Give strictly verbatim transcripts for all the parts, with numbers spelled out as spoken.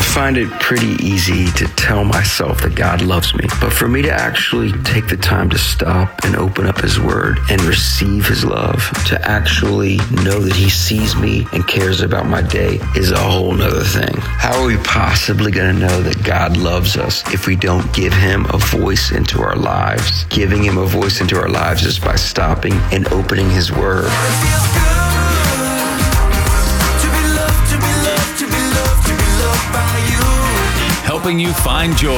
find it pretty easy to tell myself that God loves me. But for me to actually take the time to stop and open up His Word and receive His love, to actually know that He sees me and cares about my day is a whole nother thing. How are we possibly going to know that God loves us if we don't give Him a voice into our lives? Giving Him a voice into our lives is by stopping and opening His Word. Helping you find joy.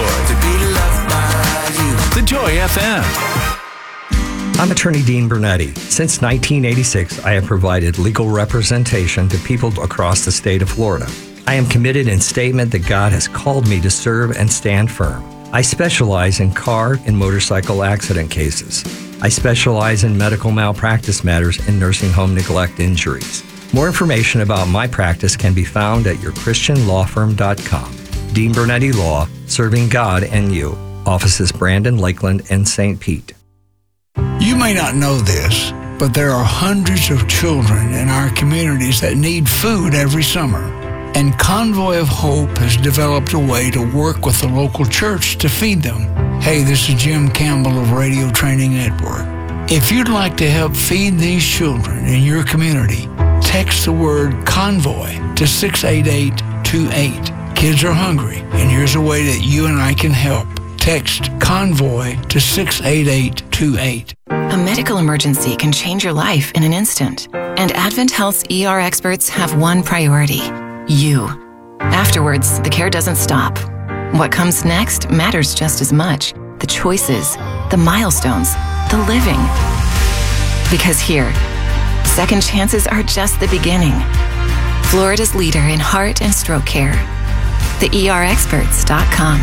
The Joy F M. I'm attorney Dean Bernetti. Since nineteen eighty-six, I have provided legal representation to people across the state of Florida. I am committed in statement that God has called me to serve and stand firm. I specialize in car and motorcycle accident cases. I specialize in medical malpractice matters and nursing home neglect injuries. More information about my practice can be found at your christian law firm dot com. Dean Bernetti Law, serving God and you. Offices Brandon, Lakeland, and Saint Pete. You may not know this, but there are hundreds of children in our communities that need food every summer. And Convoy of Hope has developed a way to work with the local church to feed them. Hey, this is Jim Campbell of Radio Training Network. If you'd like to help feed these children in your community, text the word CONVOY to six eight eight two eight. Kids are hungry, and here's a way that you and I can help. Text CONVOY to six eight eight two eight. A medical emergency can change your life in an instant. And Advent Health's E R experts have one priority: you. Afterwards, the care doesn't stop. What comes next matters just as much. The choices, the milestones, the living. Because here, second chances are just the beginning. Florida's leader in heart and stroke care. the E R experts dot com.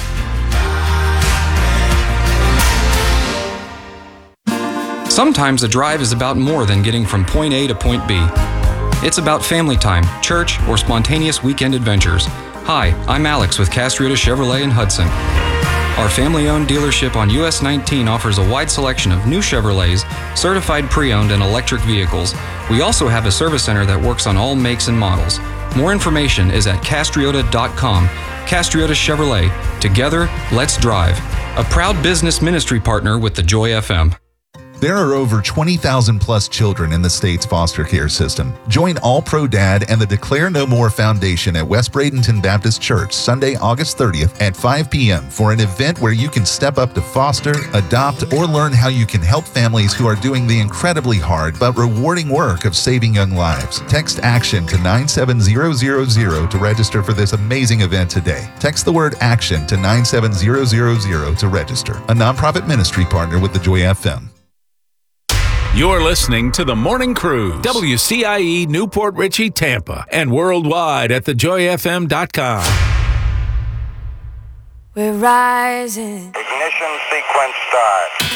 Sometimes a drive is about more than getting from point A to point B. It's about family time, church, or spontaneous weekend adventures. Hi, I'm Alex with Castriota Chevrolet in Hudson. Our family-owned dealership on U S nineteen offers a wide selection of new Chevrolets, certified pre-owned, and electric vehicles. We also have a service center that works on all makes and models. More information is at castriota dot com. Castriota Chevrolet. Together, let's drive. A proud business ministry partner with the Joy F M. There are over twenty thousand plus children in the state's foster care system. Join All Pro Dad and the Declare No More Foundation at West Bradenton Baptist Church Sunday, August thirtieth at five p.m. for an event where you can step up to foster, adopt, or learn how you can help families who are doing the incredibly hard but rewarding work of saving young lives. Text ACTION to nine seven zero zero zero to register for this amazing event today. Text the word ACTION to nine seven zero zero zero to register. A nonprofit ministry partner with the Joy F M. You're listening to The Morning Cruise, W C I E Newport Richey, Tampa, and worldwide at the joy f m dot com. We're rising. Ignition sequence start.